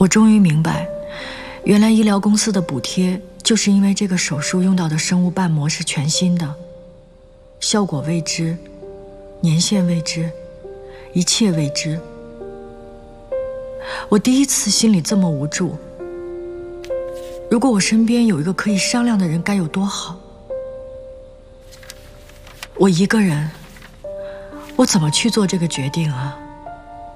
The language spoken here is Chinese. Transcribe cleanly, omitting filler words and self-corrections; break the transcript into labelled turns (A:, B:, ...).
A: 我终于明白，原来医疗公司的补贴就是因为这个手术用到的生物瓣膜是全新的，效果未知，年限未知，一切未知。我第一次心里这么无助。如果我身边有一个可以商量的人，该有多好。我一个人，我怎么去做这个决定啊？